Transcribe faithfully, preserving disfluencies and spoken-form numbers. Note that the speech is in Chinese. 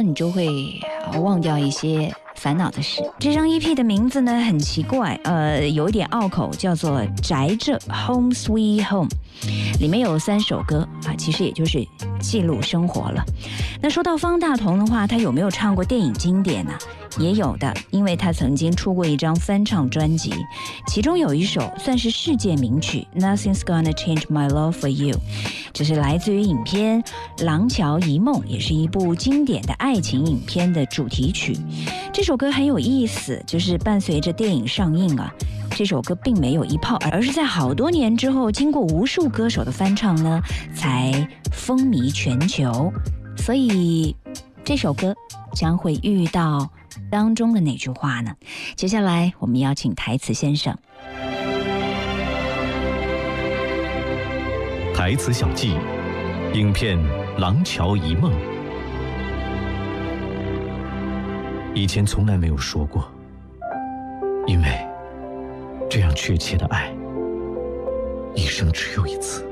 你就会忘掉一些烦恼的事。这张 E P 的名字呢很奇怪，呃，有一点拗口，叫做《宅着 Home Sweet Home》，里面有三首歌啊，其实也就是记录生活了。那说到方大同的话，他有没有唱过电影经典呢？也有的，因为他曾经出过一张翻唱专辑，其中有一首算是世界名曲《Nothing's Gonna Change My Love for You》，这是来自于影片《廊桥遗梦》，也是一部经典的爱情影片的主题曲。这首歌很有意思，就是伴随着电影上映啊，这首歌并没有一炮，而是在好多年之后，经过无数歌手的翻唱呢，才风靡全球。所以这首歌将会遇到当中的哪句话呢？接下来我们邀请台词先生。 台词小记，影片《廊桥遗梦》。以前从来没有说过，因为这样确切的爱，一生只有一次。